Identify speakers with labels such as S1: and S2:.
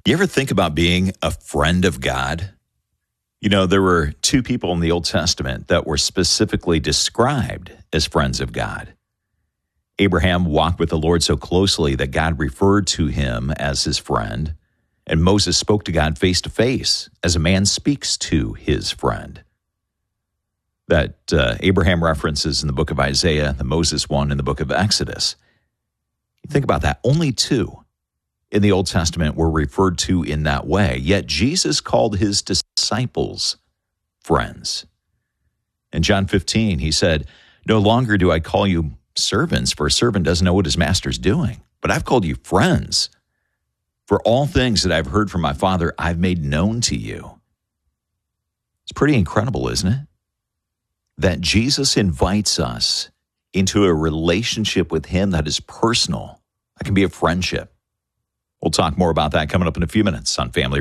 S1: You ever think about being a friend of God? You know, there were two people in the Old Testament that were specifically described as friends of God. Abraham walked with the Lord so closely that God referred to him as his friend, and Moses spoke to God face to face as a man speaks to his friend. That Abraham references in the book of Isaiah, the Moses one in the book of Exodus. You think about that. Only two in the Old Testament were referred to in that way, yet Jesus called his disciples friends. In John 15, he said, "No longer do I call you servants, for a servant doesn't know what his master's doing, but I've called you friends. For all things that I've heard from my Father, I've made known to you." It's pretty incredible, isn't it? That Jesus invites us into a relationship with him that is personal, that can be a friendship. We'll talk more about that coming up in a few minutes on Family